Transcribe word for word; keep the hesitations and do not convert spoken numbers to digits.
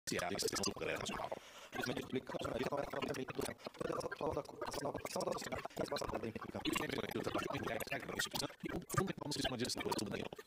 a extensão do Congresso Nacional. Infelizmente, explica a jornalista para a também do tempo. Toda a atual da ocupação da sociedade, a resposta da implicância. E o trabalho de regra da Constituição e o fundamental no sistema de gestão do Danilo.